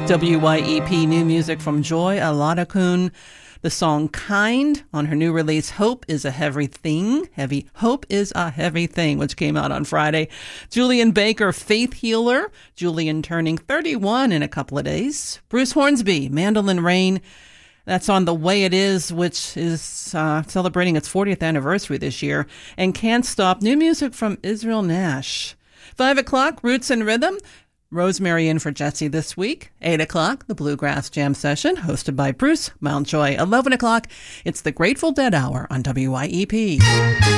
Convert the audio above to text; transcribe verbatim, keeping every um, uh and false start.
W Y E P new music from Joy Aladakun. The song Kind on her new release, Hope is a Heavy Thing. Heavy. Hope is a Heavy Thing, which came out on Friday. Julian Baker, Faith Healer. Julian turning thirty-one in a couple of days. Bruce Hornsby, Mandolin Rain. That's on The Way It Is, which is uh, celebrating its fortieth anniversary this year. And Can't Stop, new music from Israel Nash. Five o'clock, Roots and Rhythm. Rosemary in for Jesse this week. Eight o'clock, the Bluegrass Jam Session, hosted by Bruce Mountjoy. Eleven o'clock, it's the Grateful Dead Hour on W Y E P.